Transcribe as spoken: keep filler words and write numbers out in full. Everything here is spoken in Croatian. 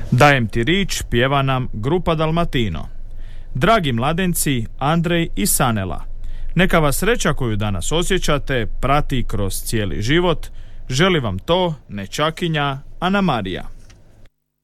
Dajem ti rič pjeva nam grupa Dalmatino. Dragi mladenci, Andrej i Sanela, neka vas sreća koju danas osjećate prati kroz cijeli život. Želi vam to nečakinja Ana Marija.